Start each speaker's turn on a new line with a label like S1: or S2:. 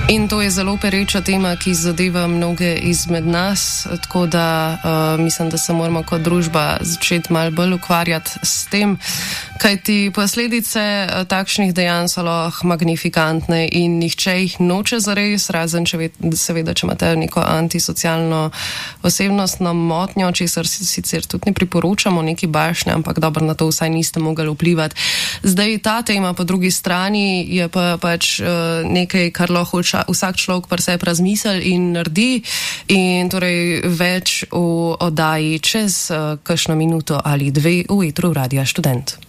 S1: In to je zelo pereča tema, ki zadeva mnoge izmed nas, tako da mislim, da se moramo kot družba začeti malo bolj ukvarjati s tem, kajti posledice takšnih dejanj so lahko magnifikantne in nihče jih noče zares, razen seveda, če imate neko antisocialno osebnostno motnjo, česar sicer tudi ne priporočamo, neki bašne, ampak dobro, na to vsaj niste mogli vplivati. Zdaj ta tema po drugi strani je pa pač nekaj, kar lahko vsak človek pri sebi razmisli in naredi, in torej več v oddaji čez kakšno minuto ali dve v etru Radia Študent.